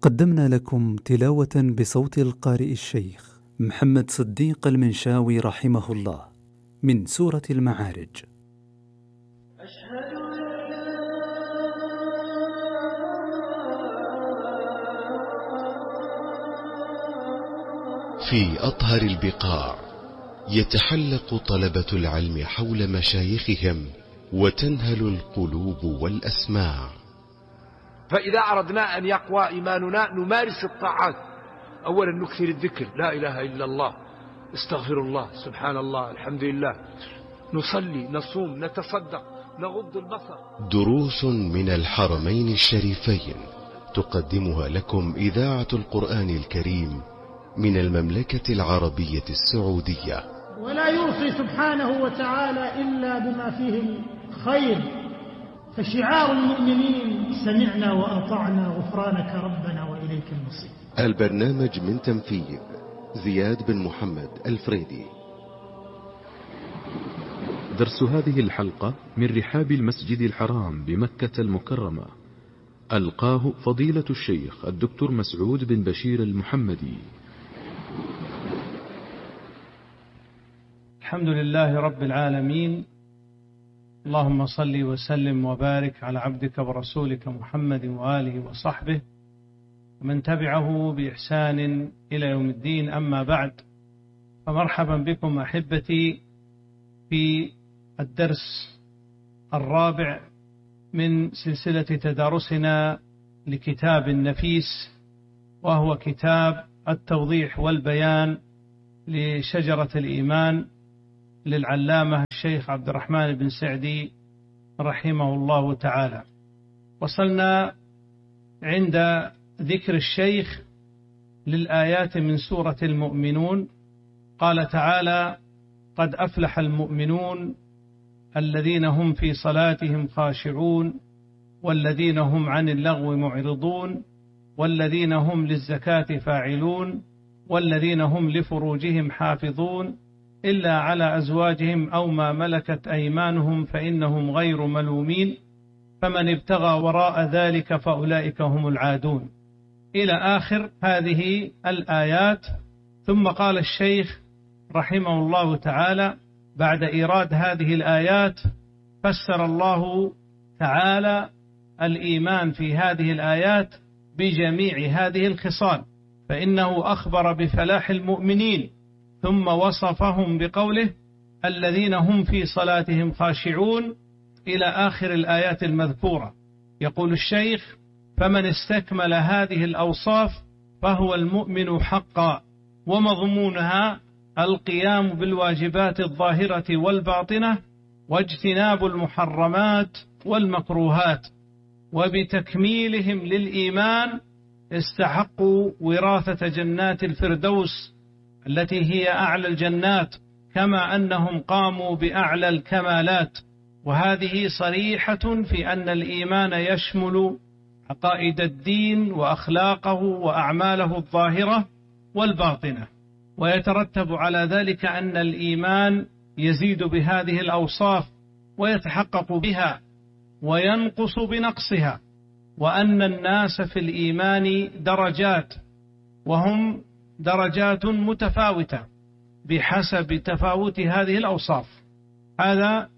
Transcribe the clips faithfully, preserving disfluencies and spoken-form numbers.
قدمنا لكم تلاوة بصوت القارئ الشيخ محمد صديق المنشاوي رحمه الله من سورة المعارج. أشهد في أطهر البقاع يتحلق طلبة العلم حول مشايخهم وتنهل القلوب والأسماع. فإذا أردنا أن يقوى إيماننا نمارس الطاعات. أولا نكثر الذكر، لا إله إلا الله، استغفر الله، سبحان الله، الحمد لله، نصلي، نصوم، نتصدق، نغض البصر. دروس من الحرمين الشريفين تقدمها لكم إذاعة القرآن الكريم من المملكة العربية السعودية. ولا يوصي سبحانه وتعالى إلا بما فيه الخير، فشعار المؤمنين سمعنا وأطعنا غفرانك ربنا وإليك المصير. البرنامج من تنفيذ زياد بن محمد الفريدي. درس هذه الحلقة من رحاب المسجد الحرام بمكة المكرمة، ألقاه فضيلة الشيخ الدكتور مسعود بن بشير المحمدي. الحمد لله رب العالمين، اللهم صل وسلم وبارك على عبدك ورسولك محمد وآله وصحبه ومن تبعه بإحسان إلى يوم الدين. أما بعد، فمرحبا بكم أحبتي في الدرس الرابع من سلسلة تدارسنا لكتاب نفيس، وهو كتاب التوضيح والبيان لشجرة الإيمان للعلامة الشيخ عبد الرحمن بن سعدي رحمه الله تعالى. وصلنا عند ذكر الشيخ للآيات من سورة المؤمنون. قال تعالى: قد أفلح المؤمنون الذين هم في صلاتهم خاشعون والذين هم عن اللغو معرضون والذين هم للزكاة فاعلون والذين هم لفروجهم حافظون إلا على أزواجهم أو ما ملكت أيمانهم فإنهم غير ملومين فمن ابتغى وراء ذلك فأولئك هم العادون، إلى آخر هذه الآيات. ثم قال الشيخ رحمه الله تعالى بعد إيراد هذه الآيات: فسر الله تعالى الإيمان في هذه الآيات بجميع هذه الخصال، فإنه أخبر بفلاح المؤمنين ثم وصفهم بقوله: الذين هم في صلاتهم خاشعون، إلى آخر الآيات المذكورة. يقول الشيخ: فمن استكمل هذه الأوصاف فهو المؤمن حقا، ومضمونها القيام بالواجبات الظاهرة والباطنة واجتناب المحرمات والمكروهات، وبتكميلهم للإيمان استحقوا وراثة جنات الفردوس التي هي أعلى الجنات، كما أنهم قاموا بأعلى الكمالات. وهذه صريحة في أن الإيمان يشمل عقائد الدين وأخلاقه وأعماله الظاهرة والباطنة، ويترتب على ذلك أن الإيمان يزيد بهذه الأوصاف ويتحقق بها وينقص بنقصها، وأن الناس في الإيمان درجات، وهم درجات متفاوتة بحسب تفاوت هذه الأوصاف. هذا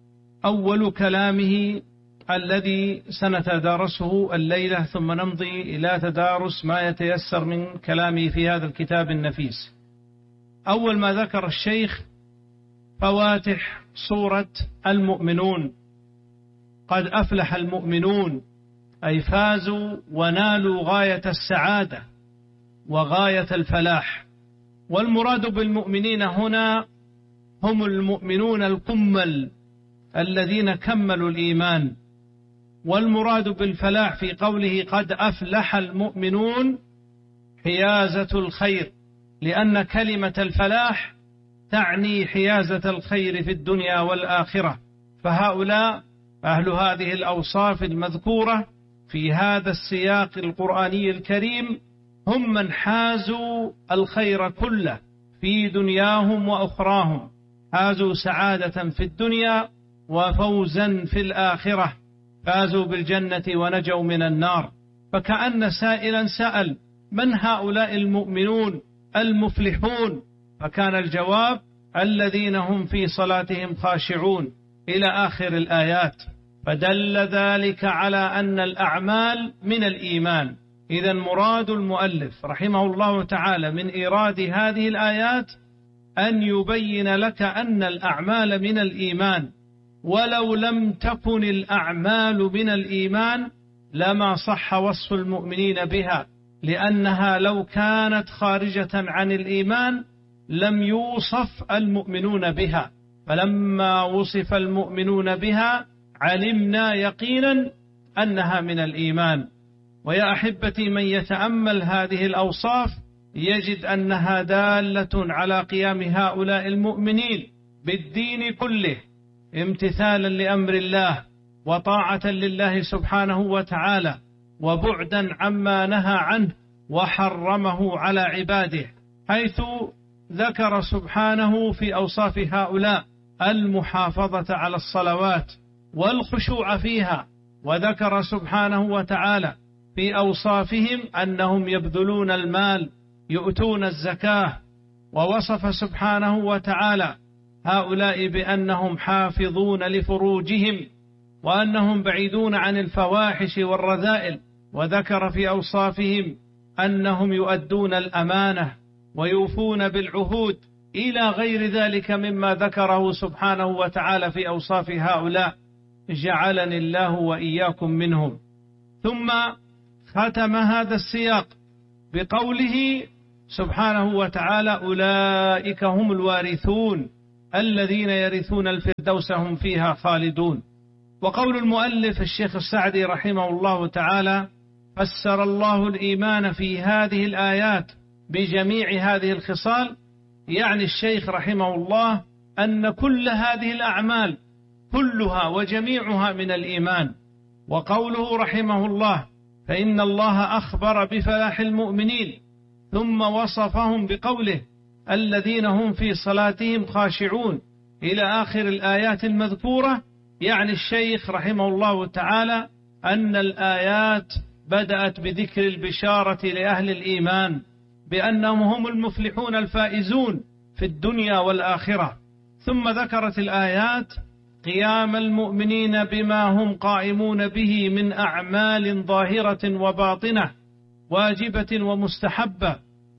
أول كلامه الذي سنتدارسه الليلة، ثم نمضي إلى تدارس ما يتيسر من كلامه في هذا الكتاب النفيس. أول ما ذكر الشيخ فواتح سورة المؤمنون: قد أفلح المؤمنون، أي فازوا ونالوا غاية السعادة وغاية الفلاح. والمراد بالمؤمنين هنا هم المؤمنون الكمل الذين كملوا الإيمان. والمراد بالفلاح في قوله قد أفلح المؤمنون حيازة الخير، لأن كلمة الفلاح تعني حيازة الخير في الدنيا والآخرة. فهؤلاء أهل هذه الأوصاف المذكورة في هذا السياق القرآني الكريم هم من حازوا الخير كله في دنياهم وأخراهم، حازوا سعادة في الدنيا وفوزا في الآخرة، فازوا بالجنة ونجوا من النار. فكأن سائلا سأل: من هؤلاء المؤمنون المفلحون؟ فكان الجواب: الذين هم في صلاتهم خاشعون، إلى آخر الآيات. فدل ذلك على أن الأعمال من الإيمان. إذن مراد المؤلف رحمه الله تعالى من إيراد هذه الآيات أن يبين لك أن الأعمال من الإيمان، ولو لم تكن الأعمال من الإيمان لما صح وصف المؤمنين بها، لأنها لو كانت خارجة عن الإيمان لم يوصف المؤمنون بها، فلما وصف المؤمنون بها علمنا يقينا أنها من الإيمان. ويا أحبتي، من يتأمل هذه الأوصاف يجد أنها دالة على قيام هؤلاء المؤمنين بالدين كله امتثالا لأمر الله وطاعة لله سبحانه وتعالى، وبعدا عما نهى عنه وحرمه على عباده، حيث ذكر سبحانه في أوصاف هؤلاء المحافظة على الصلوات والخشوع فيها، وذكر سبحانه وتعالى في أوصافهم أنهم يبذلون المال يؤتون الزكاة، ووصف سبحانه وتعالى هؤلاء بأنهم حافظون لفروجهم وأنهم بعيدون عن الفواحش والرذائل، وذكر في أوصافهم أنهم يؤدون الأمانة ويوفون بالعهود إلى غير ذلك مما ذكره سبحانه وتعالى في أوصاف هؤلاء، جعلني الله وإياكم منهم. ثم ختم هذا السياق بقوله سبحانه وتعالى: أولئك هم الوارثون الذين يرثون الفردوس هم فيها خالدون. وقول المؤلف الشيخ السعدي رحمه الله تعالى: فسر الله الإيمان في هذه الآيات بجميع هذه الخصال، يعني الشيخ رحمه الله أن كل هذه الأعمال كلها وجميعها من الإيمان. وقوله رحمه الله: فإن الله أخبر بفلاح المؤمنين، ثم وصفهم بقوله: الذين هم في صلاتهم خاشعون، إلى آخر الآيات المذكورة، يعني الشيخ رحمه الله تعالى أن الآيات بدأت بذكر البشارة لأهل الإيمان بأنهم هم المفلحون الفائزون في الدنيا والآخرة، ثم ذكرت الآيات قيام المؤمنين بما هم قائمون به من أعمال ظاهرة وباطنة واجبة ومستحبة،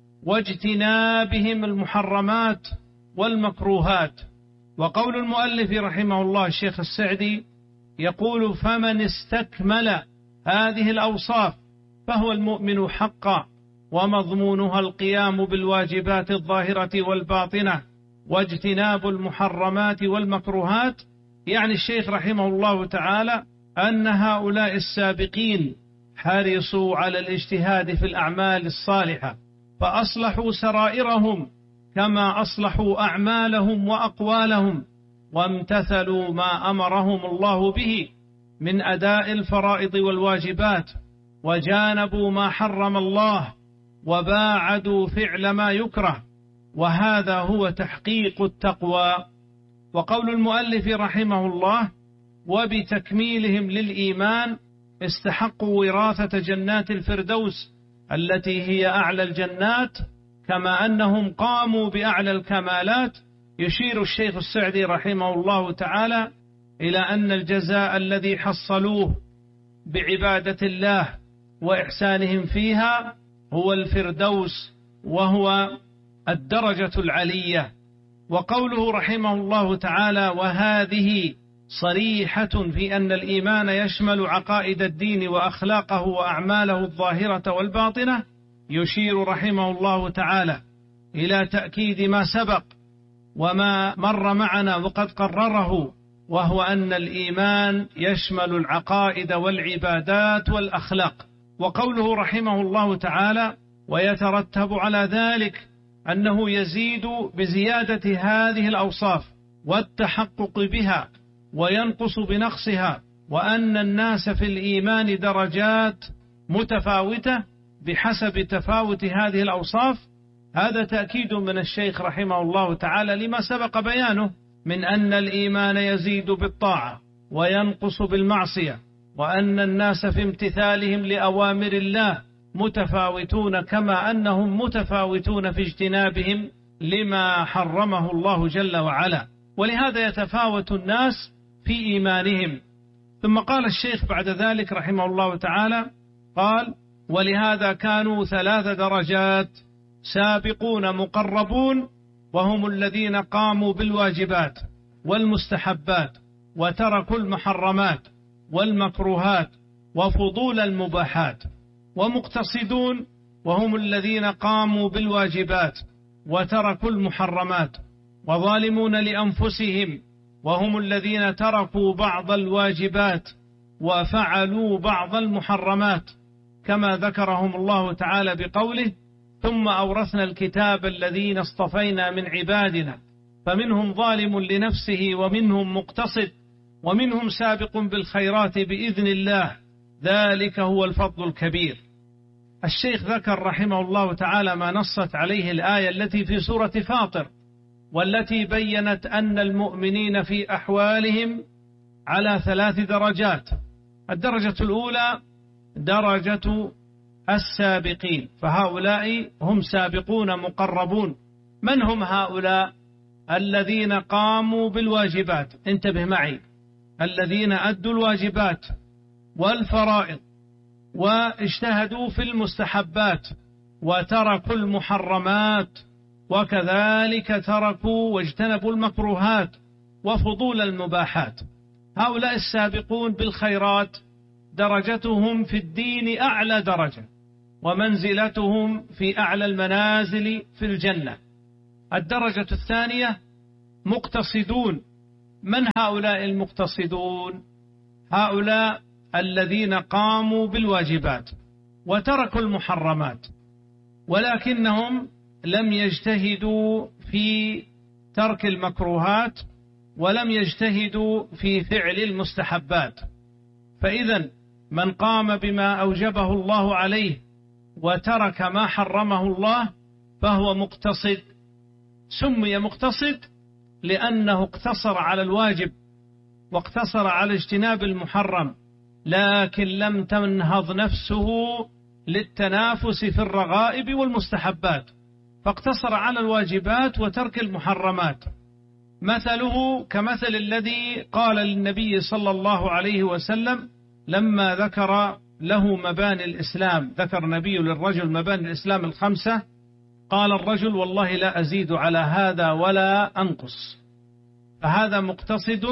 واجتنابهم المحرمات والمكروهات. وقول المؤلف رحمه الله الشيخ السعدي يقول: فمن استكمل هذه الأوصاف فهو المؤمن حقا، ومضمونها القيام بالواجبات الظاهرة والباطنة واجتناب المحرمات والمكروهات، يعني الشيخ رحمه الله تعالى أن هؤلاء السابقين حرصوا على الاجتهاد في الأعمال الصالحة، فأصلحوا سرائرهم كما أصلحوا أعمالهم وأقوالهم، وامتثلوا ما أمرهم الله به من أداء الفرائض والواجبات، وجانبوا ما حرم الله، وباعدوا فعل ما يكره، وهذا هو تحقيق التقوى. وقول المؤلف رحمه الله: وبتكميلهم للإيمان استحقوا وراثة جنات الفردوس التي هي أعلى الجنات، كما أنهم قاموا بأعلى الكمالات. يشير الشيخ السعدي رحمه الله تعالى إلى أن الجزاء الذي حصلوه بعبادة الله وإحسانهم فيها هو الفردوس، وهو الدرجة العلية. وقوله رحمه الله تعالى: وهذه صريحة في أن الإيمان يشمل عقائد الدين وأخلاقه وأعماله الظاهرة والباطنة، يشير رحمه الله تعالى إلى تأكيد ما سبق وما مر معنا وقد قرره، وهو أن الإيمان يشمل العقائد والعبادات والأخلاق. وقوله رحمه الله تعالى: ويترتب على ذلك أنه يزيد بزيادة هذه الأوصاف والتحقق بها، وينقص بنقصها، وأن الناس في الإيمان درجات متفاوتة بحسب تفاوت هذه الأوصاف. هذا تأكيد من الشيخ رحمه الله تعالى لما سبق بيانه من أن الإيمان يزيد بالطاعة وينقص بالمعصية، وأن الناس في امتثالهم لأوامر الله متفاوتون كما أنهم متفاوتون في اجتنابهم لما حرمه الله جل وعلا، ولهذا يتفاوت الناس في إيمانهم. ثم قال الشيخ بعد ذلك رحمه الله تعالى قال: ولهذا كانوا ثلاث درجات: سابقون مقربون وهم الذين قاموا بالواجبات والمستحبات وتركوا المحرمات والمكروهات وفضول المباحات، ومقتصدون وهم الذين قاموا بالواجبات وتركوا المحرمات، وظالمون لأنفسهم وهم الذين تركوا بعض الواجبات وفعلوا بعض المحرمات، كما ذكرهم الله تعالى بقوله: ثم أورثنا الكتاب الذين اصطفينا من عبادنا فمنهم ظالم لنفسه ومنهم مقتصد ومنهم سابق بالخيرات بإذن الله ذلك هو الفضل الكبير. الشيخ ذكر رحمه الله تعالى ما نصت عليه الآية التي في سورة فاطر، والتي بيّنت أن المؤمنين في أحوالهم على ثلاث درجات. الدرجة الأولى درجة السابقين، فهؤلاء هم سابقون مقربون. من هم هؤلاء؟ الذين قاموا بالواجبات، انتبه معي، الذين أدوا الواجبات والفرائض واجتهدوا في المستحبات وتركوا المحرمات، وكذلك تركوا واجتنبوا المكروهات وفضول المباحات. هؤلاء السابقون بالخيرات درجتهم في الدين أعلى درجة، ومنزلتهم في أعلى المنازل في الجنة. الدرجة الثانية مقتصدون. من هؤلاء المقتصدون؟ هؤلاء الذين قاموا بالواجبات وتركوا المحرمات، ولكنهم لم يجتهدوا في ترك المكروهات ولم يجتهدوا في فعل المستحبات. فإذا من قام بما أوجبه الله عليه وترك ما حرمه الله فهو مقتصد. سمي مقتصد لأنه اقتصر على الواجب واقتصر على اجتناب المحرم، لكن لم تنهض نفسه للتنافس في الرغائب والمستحبات، فاقتصر على الواجبات وترك المحرمات. مثله كمثل الذي قال للنبي صلى الله عليه وسلم لما ذكر له مباني الإسلام، ذكر النبي للرجل مباني الإسلام الخمسة، قال الرجل: والله لا أزيد على هذا ولا أنقص. فهذا مقتصد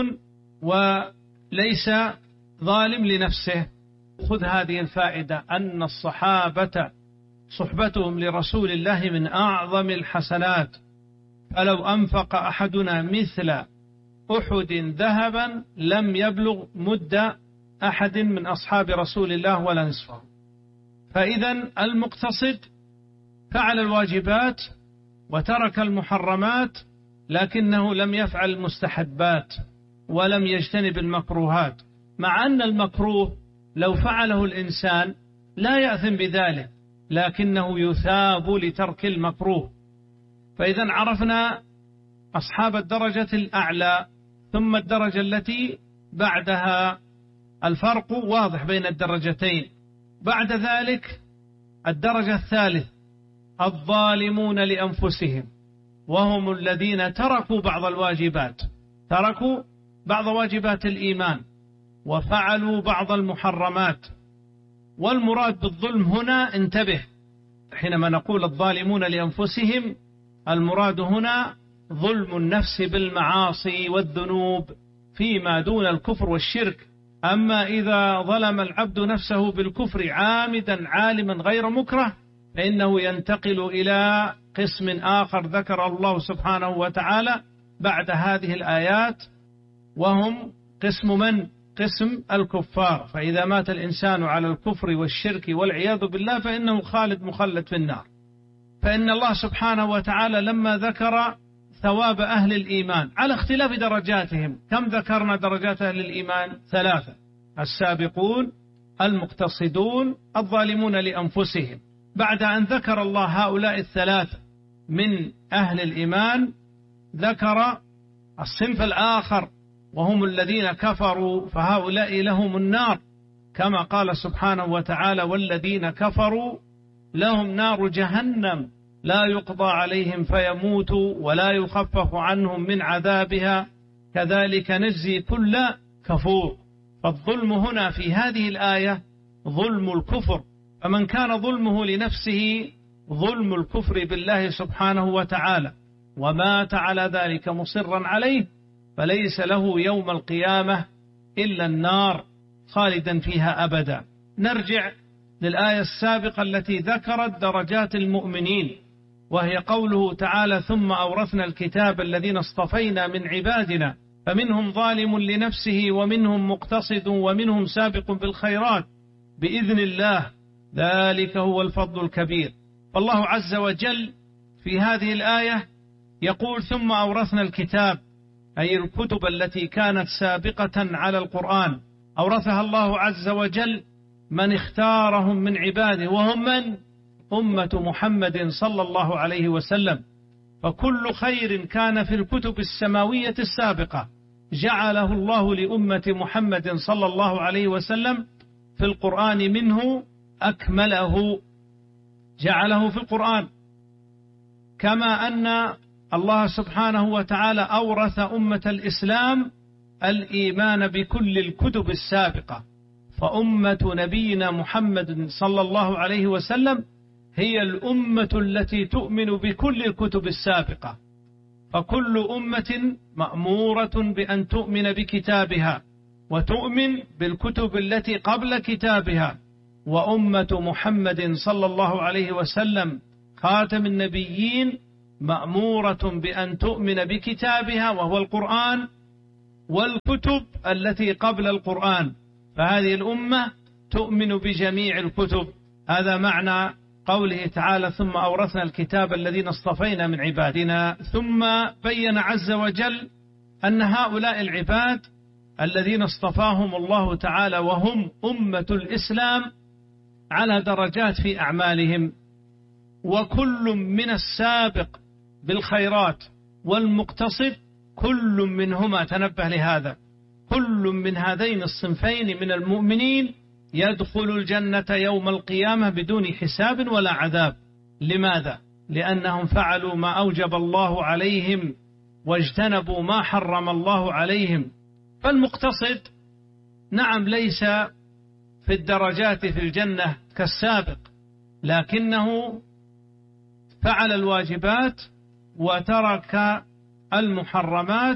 وليس ظالم لنفسه. خذ هذه الفائدة، أن الصحابة صحبتهم لرسول الله من أعظم الحسنات، فلو أنفق أحدنا مثل أحد ذهبا لم يبلغ مد أحد من أصحاب رسول الله ولا نصفه. فإذا المقتصد فعل الواجبات وترك المحرمات، لكنه لم يفعل المستحبات ولم يجتنب المكروهات، مع أن المكروه لو فعله الإنسان لا يأثم بذلك، لكنه يثاب لترك المكروه. فإذا عرفنا أصحاب الدرجة الأعلى. ثم الدرجة التي بعدها الفرق واضح بين الدرجتين. بعد ذلك الدرجة الثالث الظالمون لأنفسهم، وهم الذين تركوا بعض الواجبات، تركوا بعض واجبات الإيمان وفعلوا بعض المحرمات. والمراد بالظلم هنا، انتبه، حينما نقول الظالمون لأنفسهم المراد هنا ظلم النفس بالمعاصي والذنوب فيما دون الكفر والشرك. أما إذا ظلم العبد نفسه بالكفر عامدا عالما غير مكره فإنه ينتقل إلى قسم آخر ذكر الله سبحانه وتعالى بعد هذه الآيات، وهم قسم من؟ قسم الكفار. فإذا مات الإنسان على الكفر والشرك والعياذ بالله فإنه خالد مخلد في النار. فإن الله سبحانه وتعالى لما ذكر ثواب أهل الإيمان على اختلاف درجاتهم، كم ذكرنا درجات أهل الإيمان؟ ثلاثة: السابقون، المقتصدون، الظالمون لأنفسهم. بعد أن ذكر الله هؤلاء الثلاثة من أهل الإيمان ذكر الصنف الآخر وهم الذين كفروا، فهؤلاء لهم النار كما قال سبحانه وتعالى: والذين كفروا لهم نار جهنم لا يقضى عليهم فيموتوا ولا يخفف عنهم من عذابها كذلك نجزي كل كفور. فالظلم هنا في هذه الآية ظلم الكفر، فمن كان ظلمه لنفسه ظلم الكفر بالله سبحانه وتعالى ومات على ذلك مصرا عليه فليس له يوم القيامة إلا النار خالدا فيها أبدا. نرجع للآية السابقة التي ذكرت درجات المؤمنين، وهي قوله تعالى: ثم أورثنا الكتاب الذين اصطفينا من عبادنا فمنهم ظالم لنفسه ومنهم مقتصد ومنهم سابق بالخيرات بإذن الله ذلك هو الفضل الكبير. فالله عز وجل في هذه الآية يقول: ثم أورثنا الكتاب، أي الكتب التي كانت سابقة على القرآن أورثها الله عز وجل من اختارهم من عباده، وهم من؟ أمة محمد صلى الله عليه وسلم. فكل خير كان في الكتب السماوية السابقة جعله الله لأمة محمد صلى الله عليه وسلم في القرآن منه أكمله، جعله في القرآن. كما أن الله سبحانه وتعالى أورث أمة الإسلام الإيمان بكل الكتب السابقة، فأمة نبينا محمد صلى الله عليه وسلم هي الأمة التي تؤمن بكل الكتب السابقة. فكل أمة مأمورة بأن تؤمن بكتابها وتؤمن بالكتب التي قبل كتابها، وأمة محمد صلى الله عليه وسلم خاتم النبيين مأمورة بأن تؤمن بكتابها وهو القرآن والكتب التي قبل القرآن، فهذه الأمة تؤمن بجميع الكتب. هذا معنى قوله تعالى: ثم أورثنا الكتاب الذين اصطفينا من عبادنا. ثم بين عز وجل أن هؤلاء العباد الذين اصطفاهم الله تعالى وهم أمة الإسلام على درجات في أعمالهم، وكل من السابق بالخيرات والمقتصد كل منهما، تنبه لهذا، كل من هذين الصنفين من المؤمنين يدخل الجنة يوم القيامة بدون حساب ولا عذاب. لماذا؟ لأنهم فعلوا ما أوجب الله عليهم واجتنبوا ما حرم الله عليهم. فالمقتصد نعم ليس في الدرجات في الجنة كالسابق، لكنه فعل الواجبات وترك المحرمات،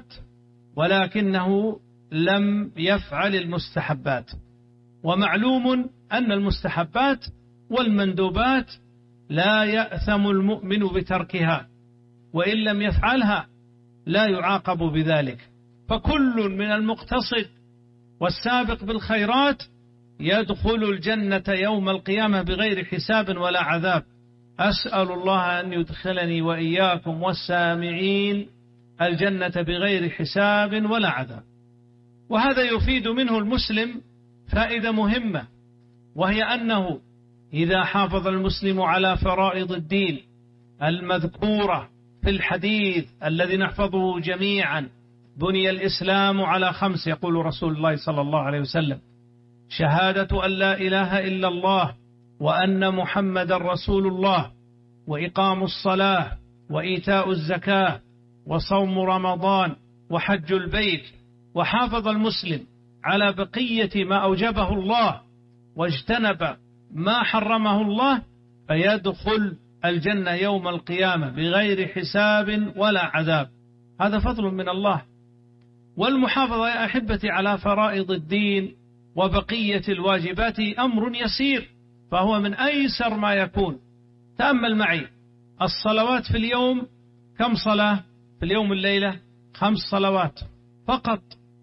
ولكنه لم يفعل المستحبات. ومعلوم أن المستحبات والمندوبات لا يأثم المؤمن بتركها، وإن لم يفعلها لا يعاقب بذلك. فكل من المقتصد والسابق بالخيرات يدخل الجنة يوم القيامة بغير حساب ولا عذاب. أسأل الله أن يدخلني وإياكم والسامعين الجنة بغير حساب ولا عذاب. وهذا يفيد منه المسلم فائدة مهمة، وهي أنه إذا حافظ المسلم على فرائض الدين المذكورة في الحديث الذي نحفظه جميعا: بني الإسلام على خمس، يقول رسول الله صلى الله عليه وسلم: شهادة أن لا إله إلا الله وأن محمد رسول الله، وإقام الصلاة، وإيتاء الزكاة، وصوم رمضان، وحج البيت. وحافظ المسلم على بقية ما أوجبه الله واجتنب ما حرمه الله فيدخل الجنة يوم القيامة بغير حساب ولا عذاب. هذا فضل من الله. والمحافظة يا أحبتي على فرائض الدين وبقية الواجبات أمر يسير، فهو من أيسر ما يكون. تأمل معي الصلوات في اليوم، كم صلاة في اليوم الليلة؟ خمس صلوات فقط.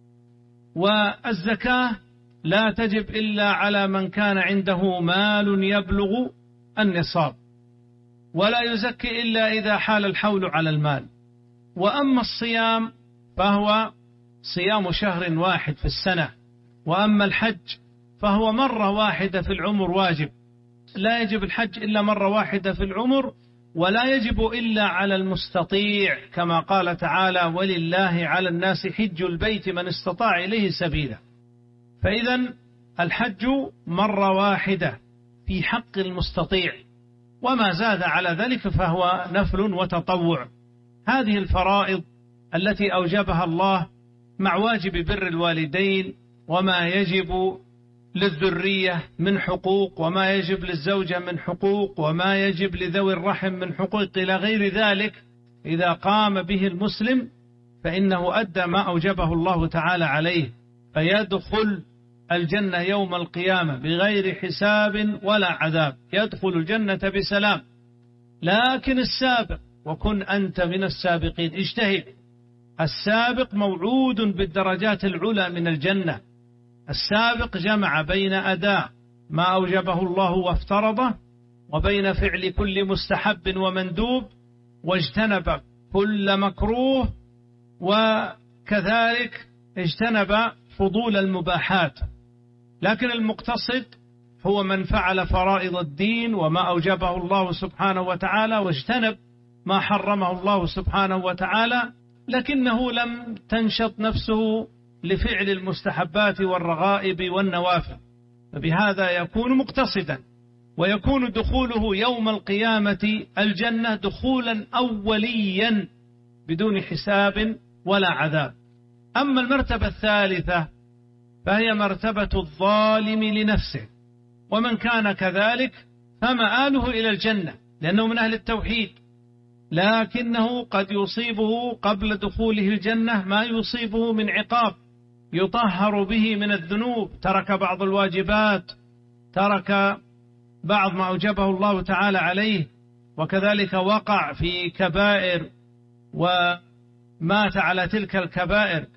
والزكاة لا تجب إلا على من كان عنده مال يبلغ النصاب، ولا يزكي إلا إذا حال الحول على المال. وأما الصيام فهو صيام شهر واحد في السنة. وأما الحج فهو مرة واحدة في العمر واجب، لا يجب الحج إلا مرة واحدة في العمر، ولا يجب إلا على المستطيع، كما قال تعالى: ولله على الناس حج البيت من استطاع إليه سبيلا. فإذا الحج مرة واحدة في حق المستطيع، وما زاد على ذلك فهو نفل وتطوع. هذه الفرائض التي أوجبها الله مع واجب بر الوالدين وما يجب للذرية من حقوق وما يجب للزوجة من حقوق وما يجب لذوي الرحم من حقوق إلى غير ذلك، إذا قام به المسلم فإنه أدى ما أوجبه الله تعالى عليه، فيدخل الجنة يوم القيامة بغير حساب ولا عذاب، يدخل الجنة بسلام. لكن السابق، وكن أنت من السابقين، اجتهد. السابق موعود بالدرجات العلى من الجنة. السابق جمع بين أداء ما أوجبه الله وافترضه وبين فعل كل مستحب ومندوب، واجتنب كل مكروه، وكذلك اجتنب فضول المباحات. لكن المقتصد هو من فعل فرائض الدين وما أوجبه الله سبحانه وتعالى واجتنب ما حرمه الله سبحانه وتعالى، لكنه لم تنشط نفسه لفعل المستحبات والرغائب والنوافل، فبهذا يكون مقتصدا، ويكون دخوله يوم القيامة الجنة دخولا أوليا بدون حساب ولا عذاب. أما المرتبة الثالثة فهي مرتبة الظالم لنفسه، ومن كان كذلك فمآله إلى الجنة لأنه من أهل التوحيد، لكنه قد يصيبه قبل دخوله الجنة ما يصيبه من عقاب يطهر به من الذنوب، ترك بعض الواجبات، ترك بعض ما أوجبه الله تعالى عليه، وكذلك وقع في كبائر ومات على تلك الكبائر،